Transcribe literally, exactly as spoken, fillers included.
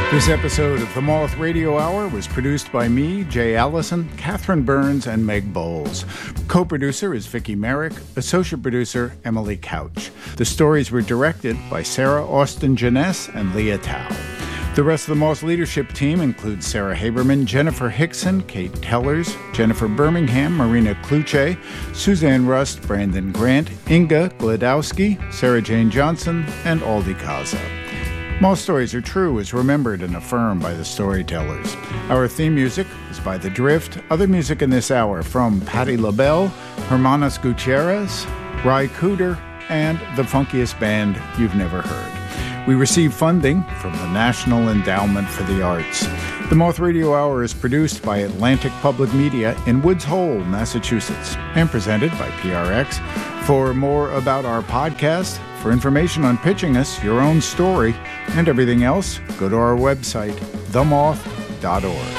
This episode of the Moth Radio Hour was produced by me, Jay Allison, Catherine Burns, and Meg Bowles. Co-producer is Vicki Merrick, associate producer Emily Couch. The stories were directed by Sarah Austin Janess and Leah Tao. The rest of the Moth leadership team includes Sarah Haberman, Jennifer Hickson, Kate Tellers, Jennifer Birmingham, Marina Kluche, Suzanne Rust, Brandon Grant, Inga Gladowski, Sarah Jane Johnson, and Aldi Kaza. Most stories are true is remembered and affirmed by the storytellers. Our theme music is by The Drift. Other music in this hour from Patti LaBelle, Hermanos Gutierrez, Ry Cooder, and the funkiest band you've never heard. We receive funding from the National Endowment for the Arts. The Moth Radio Hour is produced by Atlantic Public Media in Woods Hole, Massachusetts, and presented by P R X. For more about our podcast, for information on pitching us your own story, and everything else, go to our website, the moth dot org.